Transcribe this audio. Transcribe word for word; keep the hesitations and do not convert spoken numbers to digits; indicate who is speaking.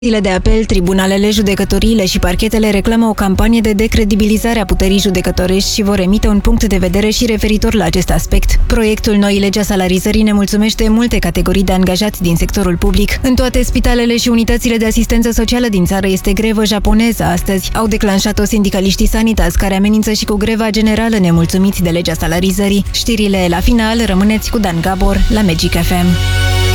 Speaker 1: De apel, tribunalele, judecătoriile și parchetele reclamă o campanie de decredibilizare a puterii judecătorești și vor emite un punct de vedere și referitor la acest aspect. Proiectul Noii Legi a Salarizării nemulțumește multe categorii de angajați din sectorul public. În toate spitalele și unitățile de asistență socială din țară este grevă japoneză astăzi. Au declanșat-o sindicaliștii Sanitas, care amenință și cu greva generală nemulțumiți de legea salarizării. Știrile la final, rămâneți cu Dan Gabor la Magic F M.